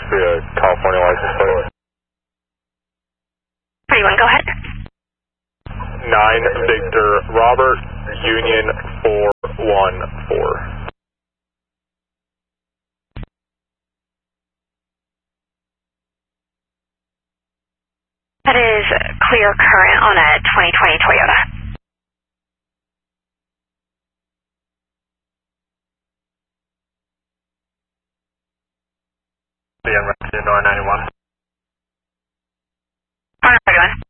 be a California license plate. 31, go ahead. 9 Victor Robert, Union 414. That is clear current on a 2020 Toyota. BM 991. 131.